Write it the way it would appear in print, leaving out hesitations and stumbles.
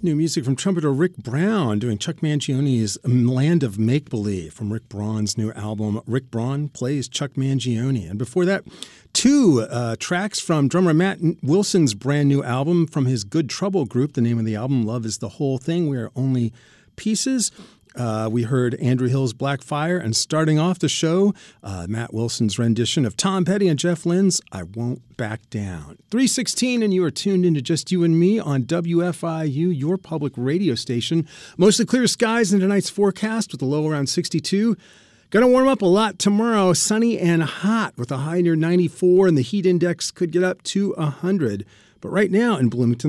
New music from trumpeter Rick Brown doing Chuck Mangione's Land of Make-Believe from Rick Braun's new album, Rick Braun Plays Chuck Mangione. And before that, two tracks from drummer Matt Wilson's brand new album from his Good Trouble group. The name of the album, Love is the Whole Thing, We Are Only Pieces. We heard Andrew Hill's Black Fire, and starting off the show, Matt Wilson's rendition of Tom Petty and Jeff Lynne's I Won't Back Down. 3:16, and you are tuned into Just You and Me on WFIU, your public radio station. Mostly clear skies in tonight's forecast with a low around 62. Going to warm up a lot tomorrow, sunny and hot with a high near 94, and the heat index could get up to 100. But right now in Bloomington,